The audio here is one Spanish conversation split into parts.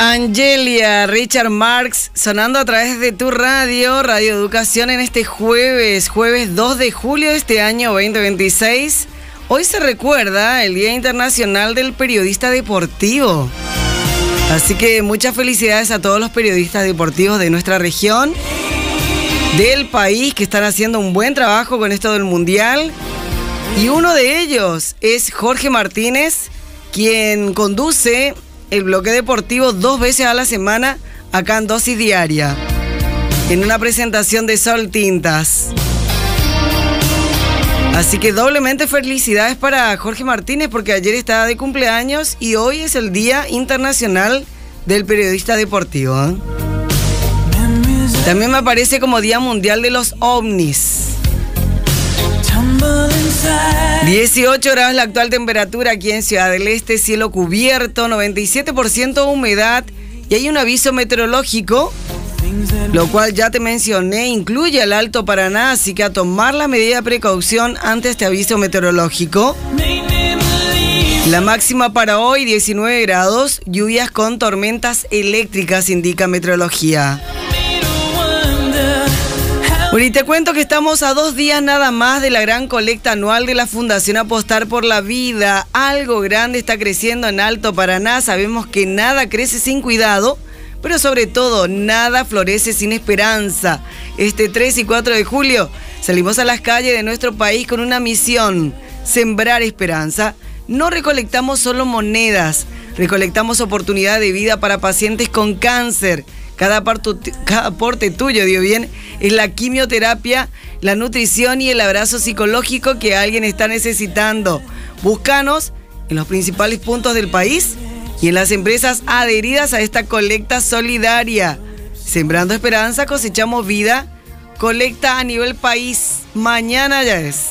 Angelia, Richard Marx, sonando a través de tu radio, Radio Educación, en este jueves 2 de julio de este año 2026. Hoy se recuerda el Día Internacional del Periodista Deportivo. Así que muchas felicidades a todos los periodistas deportivos de nuestra región, del país, que están haciendo un buen trabajo con esto del Mundial. Y uno de ellos es Jorge Martínez, quien conduce el bloque deportivo 2 veces a la semana acá en Dosis Diaria, en una presentación de Sol Tintas. Así que doblemente felicidades para Jorge Martínez, porque ayer estaba de cumpleaños y hoy es el Día Internacional del Periodista Deportivo, ¿eh? También me aparece como Día Mundial de los OVNIs. 18 grados la actual temperatura aquí en Ciudad del Este, cielo cubierto, 97% humedad y hay un aviso meteorológico, lo cual ya te mencioné, incluye el Alto Paraná, así que a tomar la medida de precaución ante este aviso meteorológico. La máxima para hoy, 19 grados, lluvias con tormentas eléctricas, indica meteorología. Bueno, y te cuento que estamos a 2 días nada más de la gran colecta anual de la Fundación Apostar por la Vida. Algo grande está creciendo en Alto Paraná. Sabemos que nada crece sin cuidado, pero sobre todo nada florece sin esperanza. Este 3 y 4 de julio salimos a las calles de nuestro país con una misión: sembrar esperanza. No recolectamos solo monedas, recolectamos oportunidad de vida para pacientes con cáncer. Cada aporte tuyo, digo bien, es la quimioterapia, la nutrición y el abrazo psicológico que alguien está necesitando. Búscanos en los principales puntos del país y en las empresas adheridas a esta colecta solidaria. Sembrando esperanza, cosechamos vida. Colecta a nivel país. Mañana ya es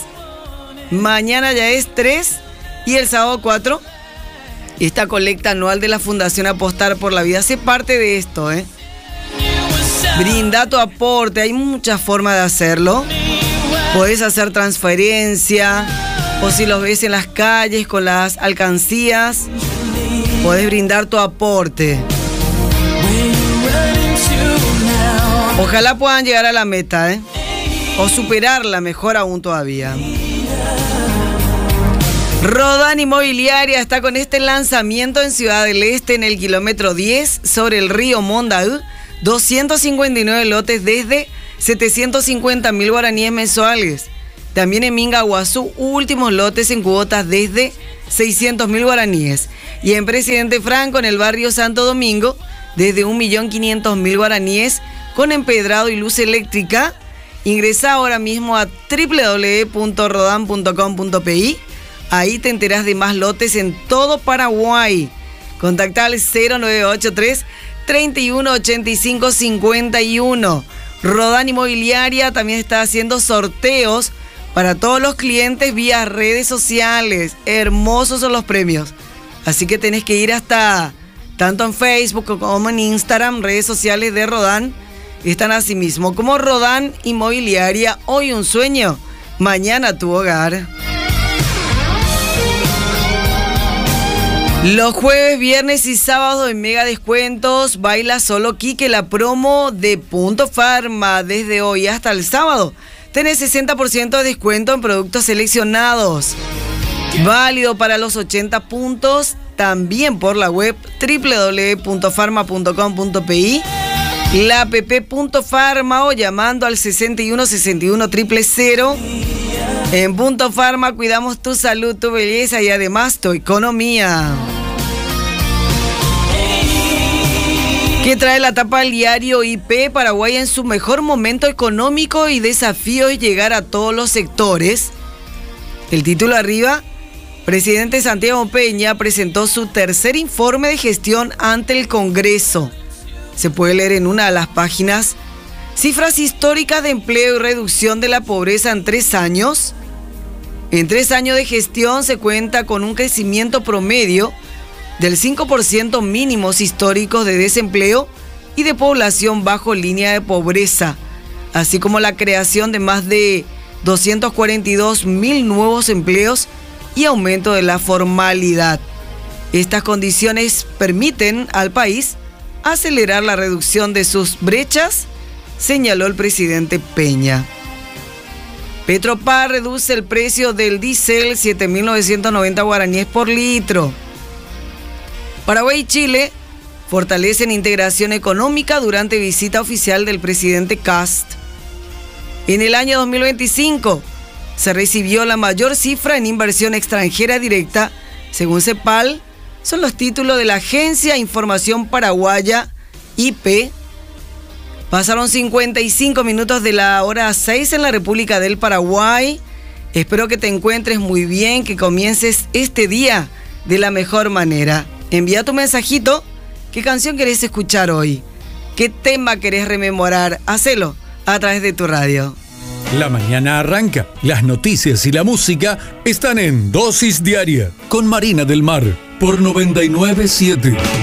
3 y el sábado 4. Esta colecta anual de la Fundación Apostar por la Vida hace parte de esto, ¿eh? Brinda tu aporte, hay muchas formas de hacerlo. Puedes hacer transferencia, o si los ves en las calles con las alcancías, puedes brindar tu aporte. Ojalá puedan llegar a la meta, ¿eh? O superarla, mejor aún todavía. Rodán Inmobiliaria está con este lanzamiento en Ciudad del Este, en el kilómetro 10, sobre el río Mondaú. 259 lotes desde 750.000 guaraníes mensuales. También en Mingaguazú, últimos lotes en cuotas desde 600.000 guaraníes. Y en Presidente Franco, en el barrio Santo Domingo, desde 1.500.000 guaraníes con empedrado y luz eléctrica. Ingresa ahora mismo a www.rodan.com.pi. Ahí te enterás de más lotes en todo Paraguay. Contacta al 0983 318551. Rodán Inmobiliaria también está haciendo sorteos para todos los clientes vía redes sociales. Hermosos son los premios. Así que tenés que ir hasta, tanto en Facebook como en Instagram, redes sociales de Rodán. Están así mismo como Rodán Inmobiliaria. Hoy un sueño, mañana tu hogar. Los jueves, viernes y sábados en mega descuentos, baila solo Quique, la promo de Punto Farma. Desde hoy hasta el sábado tenés 60% de descuento en productos seleccionados. Válido para los 80 puntos, también por la web www.farma.com.pi, la app Punto Farma o llamando al 61 61 000. En Punto Farma cuidamos tu salud, tu belleza y además tu economía. ¿Qué trae la tapa del diario IP? Paraguay en su mejor momento económico y desafío es llegar a todos los sectores. El título arriba: presidente Santiago Peña presentó su tercer informe de gestión ante el Congreso. Se puede leer en una de las páginas: cifras históricas de empleo y reducción de la pobreza en 3 años. En 3 años de gestión se cuenta con un crecimiento promedio del 5% mínimos históricos de desempleo y de población bajo línea de pobreza, así como la creación de más de 242.000 nuevos empleos y aumento de la formalidad. Estas condiciones permiten al país acelerar la reducción de sus brechas, señaló el presidente Peña. Petropar reduce el precio del diésel 7.990 guaraníes por litro. Paraguay y Chile fortalecen integración económica durante visita oficial del presidente Kast. En el año 2025 se recibió la mayor cifra en inversión extranjera directa, según CEPAL. Son los títulos de la Agencia Información Paraguaya, IP. Pasaron 55 minutos de la hora 6 en la República del Paraguay. Espero que te encuentres muy bien, que comiences este día de la mejor manera. Envía tu mensajito. ¿Qué canción querés escuchar hoy? ¿Qué tema querés rememorar? Hacelo a través de tu radio. La mañana arranca. Las noticias y la música están en Dosis Diaria con Marina del Mar por 99.7.